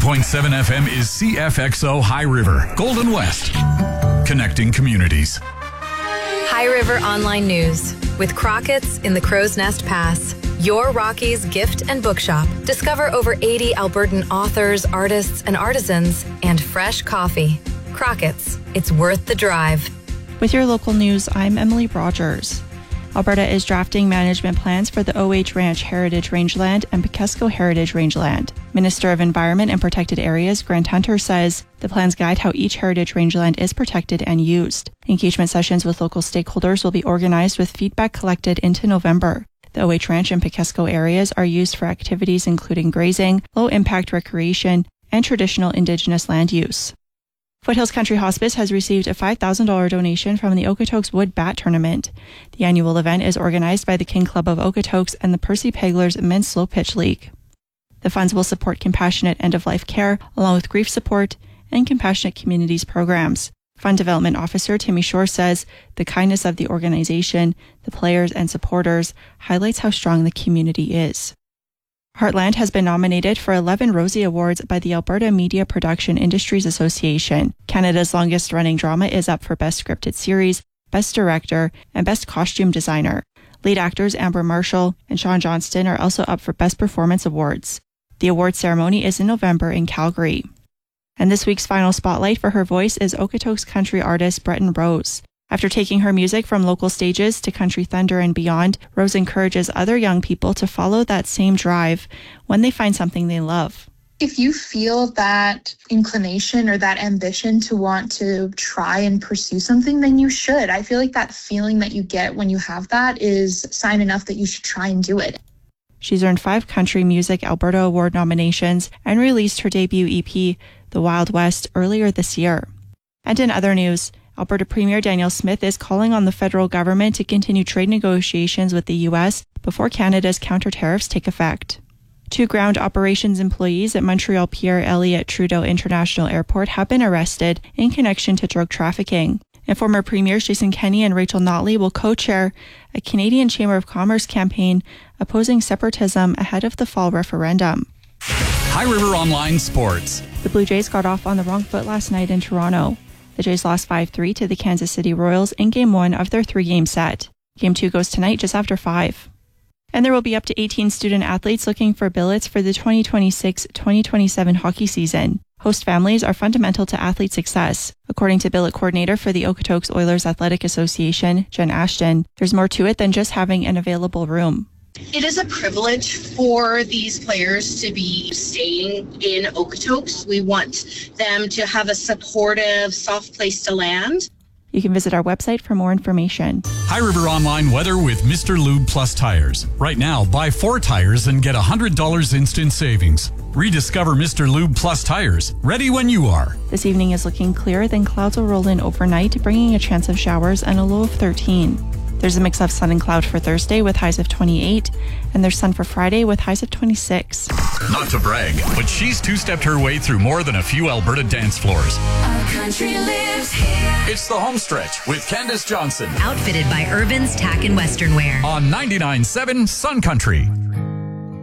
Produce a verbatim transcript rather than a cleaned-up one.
point seven F M is C F X O High River, Golden West. Connecting communities. High River Online News with Crockett's in the Crow's Nest Pass. Your Rockies gift and bookshop. Discover over eighty Albertan authors, artists, and artisans, and fresh coffee. Crockett's. It's worth the drive. With your local news, I'm Emily Rogers. Alberta is drafting management plans for the O H Ranch Heritage Rangeland and Pekesco Heritage Rangeland. Minister of Environment and Protected Areas Grant Hunter says the plans guide how each heritage rangeland is protected and used. Engagement sessions with local stakeholders will be organized with feedback collected into November. The O H Ranch and Pekesco areas are used for activities including grazing, low-impact recreation, and traditional Indigenous land use. Foothills Country Hospice has received a five thousand dollars donation from the Okotoks Wood Bat Tournament. The annual event is organized by the King Club of Okotoks and the Percy Peglers Men's Slow Pitch League. The funds will support compassionate end-of-life care, along with grief support and compassionate communities programs. Fund Development Officer Timmy Shore says the kindness of the organization, the players and supporters, highlights how strong the community is. Heartland has been nominated for eleven Rosie Awards by the Alberta Media Production Industries Association. Canada's longest-running drama is up for Best Scripted Series, Best Director, and Best Costume Designer. Lead actors Amber Marshall and Sean Johnston are also up for Best Performance Awards. The award ceremony is in November in Calgary. And this week's final spotlight for her voice is Okotoks country artist Breton Rose. After taking her music from local stages to Country Thunder and beyond, Rose encourages other young people to follow that same drive when they find something they love. If you feel that inclination or that ambition to want to try and pursue something, then you should. I feel like that feeling that you get when you have that is sign enough that you should try and do it. She's earned five Country Music Alberta Award nominations and released her debut E P, The Wild West, earlier this year. And in other news, Alberta Premier Danielle Smith is calling on the federal government to continue trade negotiations with the U S before Canada's counter-tariffs take effect. Two ground operations employees at Montreal Pierre Elliott Trudeau International Airport have been arrested in connection to drug trafficking. And former Premiers Jason Kenney and Rachel Notley will co-chair a Canadian Chamber of Commerce campaign opposing separatism ahead of the fall referendum. High River Online Sports. The Blue Jays got off on the wrong foot last night in Toronto. The Jays lost five three to the Kansas City Royals in Game one of their three-game set. Game two goes tonight just after five. And there will be up to eighteen student athletes looking for billets for the twenty twenty-six twenty twenty-seven hockey season. Host families are fundamental to athlete success. According to billet coordinator for the Okotoks Oilers Athletic Association, Jen Ashton, there's more to it than just having an available room. It is a privilege for these players to be staying in Okotoks. We want them to have a supportive, soft place to land. You can visit our website for more information. High River Online weather with Mister Lube Plus Tires. Right now, buy four tires and get one hundred dollars instant savings. Rediscover Mister Lube Plus Tires. Ready when you are. This evening is looking clear, then clouds will roll in overnight, bringing a chance of showers and a low of thirteen. There's a mix of sun and cloud for Thursday with highs of twenty-eight, and there's sun for Friday with highs of twenty-six. Not to brag, but she's two-stepped her way through more than a few Alberta dance floors. Our country lives here. It's the home stretch with Candace Johnson. Outfitted by Irvin's Tack and Western Wear. On ninety-nine point seven Sun Country.